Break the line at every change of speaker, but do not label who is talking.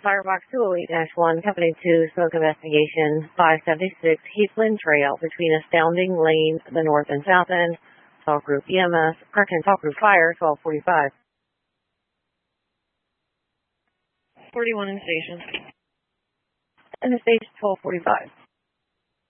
Firebox 208-1, Company 2, smoke investigation, 576 Heathland Trail between Astounding Lane, the north and south end. Talk Group EMS, Talk Group Fire, 1245.
41 in station.
In the station, 1245.